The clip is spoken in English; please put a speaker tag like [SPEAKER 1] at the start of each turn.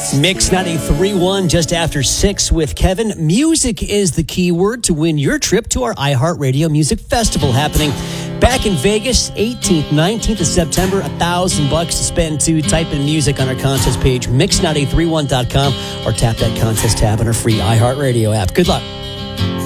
[SPEAKER 1] Mix 93.1 just after 6 with Kevin. Music is the key word to win your trip to our iHeartRadio Music Festival happening back in Vegas, 18th, 19th of September. $1,000 to spend to type in music on our contest page, mix931.com, or tap that contest tab on our free iHeartRadio app. Good luck.